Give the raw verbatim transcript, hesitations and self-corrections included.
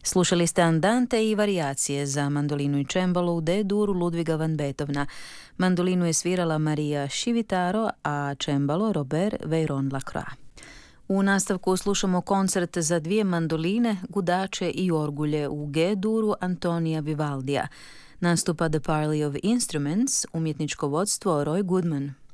Slušali ste andante i varijacije za mandolinu i čembalo u D-duru Ludviga van Beethovena. Mandolinu je svirala Maria Civitaro, a čembalo Robert Veyron-Lacroix. U nastavku slušamo koncert za dvije mandoline, gudače i orgulje u G-duru Antonija Vivaldija. Nastupa The Parley of Instruments, umjetničko vodstvo Roy Goodman.